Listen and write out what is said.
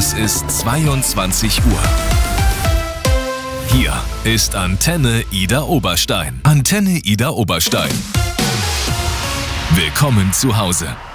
Es ist 22 Uhr. Hier ist Antenne Ida Oberstein. Antenne Ida Oberstein. Willkommen zu Hause.